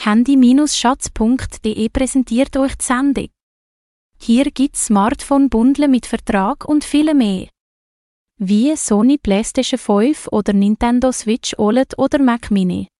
Handy-Schatz.de präsentiert euch die Sendung. Hier gibt's Smartphone-Bundle mit Vertrag und viel mehr. Wie Sony PlayStation 5 oder Nintendo Switch OLED oder Mac Mini.